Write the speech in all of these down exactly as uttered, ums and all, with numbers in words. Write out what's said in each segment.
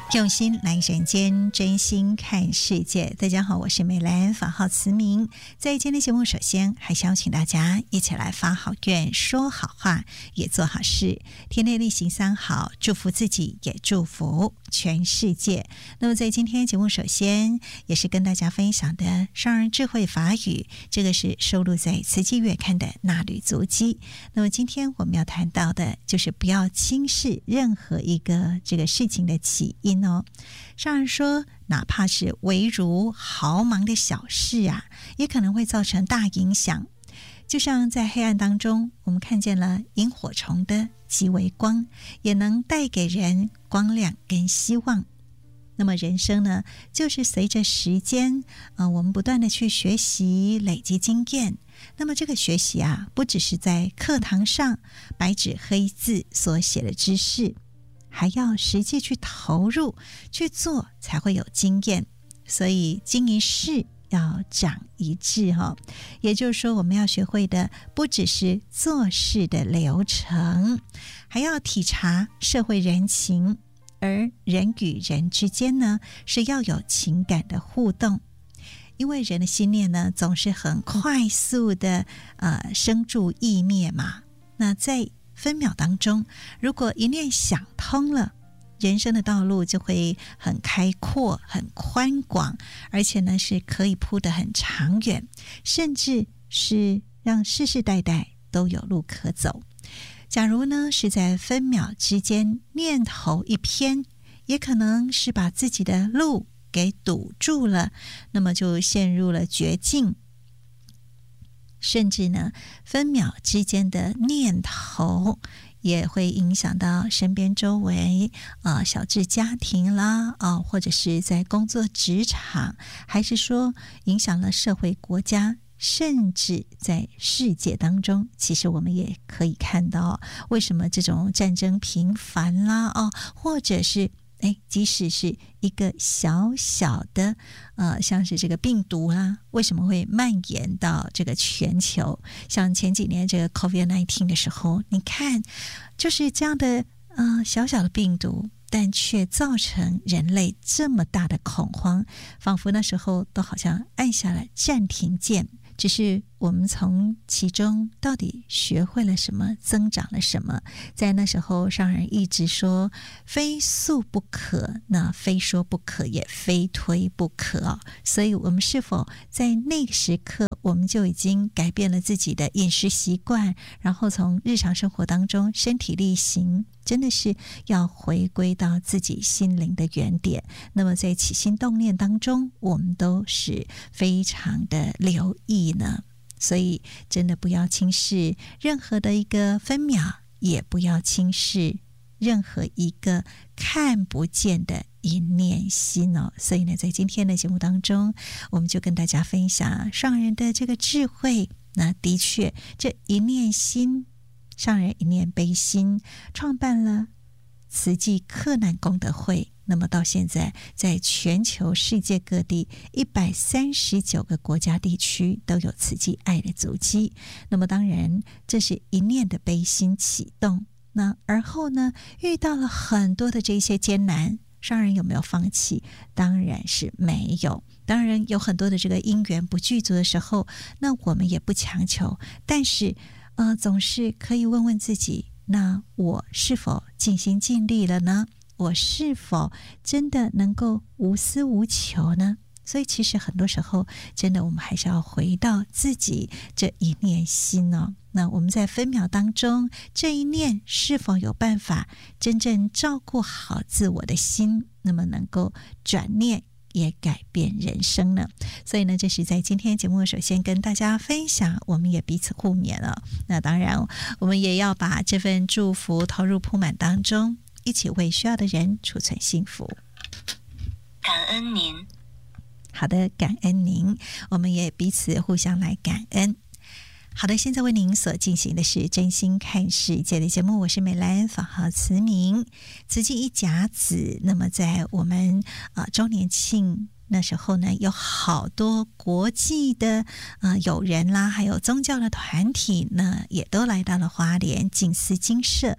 用心来人间，真心看世界。大家好，我是美兰，法号慈明。在今天节目，首先还是邀请大家一起来发好愿，说好话，也做好事，天天例行三好，祝福自己，也祝福全世界。那么在今天节目，首先也是跟大家分享的上人智慧法语，这个是收录在慈济月刊的那履足迹。那么今天我们要谈到的就是不要轻视任何一个这个事情的起因哦。上人说，哪怕是微如毫芒的小事啊，也可能会造成大影响。就像在黑暗当中，我们看见了萤火虫的极微光，也能带给人光亮跟希望。那么人生呢，就是随着时间，呃，我们不断的去学习，累积经验。那么这个学习啊，不只是在课堂上白纸黑字所写的知识，还要实际去投入去做，才会有经验。所以经一事要长一智哈、哦，也就是说，我们要学会的不只是做事的流程，还要体察社会人情。而人与人之间呢，是要有情感的互动，因为人的心念呢，总是很快速的呃生住意灭嘛。那在分秒当中，如果一念想通了，人生的道路就会很开阔、很宽广，而且呢是可以铺得很长远，甚至是让世世代代都有路可走。假如呢是在分秒之间念头一偏，也可能是把自己的路给堵住了，那么就陷入了绝境。甚至呢分秒之间的念头也会影响到身边周围啊、呃，小至家庭啦啊、呃，或者是在工作职场，还是说影响了社会国家，甚至在世界当中，其实我们也可以看到，为什么这种战争频繁啦哦，或者是哎，即使是一个小小的呃，像是这个病毒啊，为什么会蔓延到这个全球？像前几年这个 COVID 十九 的时候，你看就是这样的呃小小的病毒，但却造成人类这么大的恐慌，仿佛那时候都好像按下了暂停键。只是我们从其中到底学会了什么，增长了什么？在那时候上人一直说非速不可，那非说不可，也非推不可、哦、所以我们是否在那个时刻我们就已经改变了自己的饮食习惯，然后从日常生活当中身体力行，真的是要回归到自己心灵的原点。那么在起心动念当中，我们都是非常的留意呢。所以真的不要轻视任何的一个分秒，也不要轻视任何一个看不见的一念心哦。所以呢，在今天的节目当中，我们就跟大家分享上人的这个智慧。那的确，这一念心，上人一念悲心，创办了慈济克难功德会。那么到现在，在全球世界各地一百三十九个国家地区都有慈济爱的足迹。那么当然，这是一念的悲心启动。那而后呢，遇到了很多的这些艰难，上人有没有放弃？当然是没有。当然有很多的这个因缘不具足的时候，那我们也不强求，但是呃，总是可以问问自己，那我是否尽心尽力了呢？我是否真的能够无私无求呢？所以其实很多时候，真的我们还是要回到自己这一念心哦。那我们在分秒当中，这一念是否有办法真正照顾好自我的心，那么能够转念也改变人生呢？所以呢，这是在今天节目首先跟大家分享，我们也彼此互勉了。那当然，我们也要把这份祝福投入铺满当中，一起为需要的人储存幸福。 感恩您。 好的，感恩您，我们也彼此互相来感恩。好的，现在为您所进行的是真心看世界的节目，我是美兰，法号慈明，慈济一甲子。那么在我们呃周年庆那时候呢，有好多国际的呃友人啦，还有宗教的团体呢，也都来到了花莲静思精舍，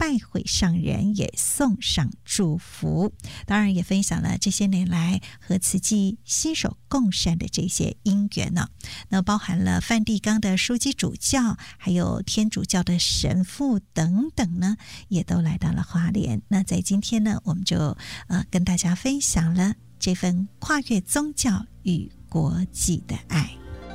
拜会上人，也送上祝福。当然也分享了这些年来和慈济携手共善的这些因缘呢。那包含了梵蒂冈的枢机主教，还有天主教的神父等等呢，也都来到了花莲。那在今天呢，我们就呃跟大家分享了这份跨越宗教与国际的爱。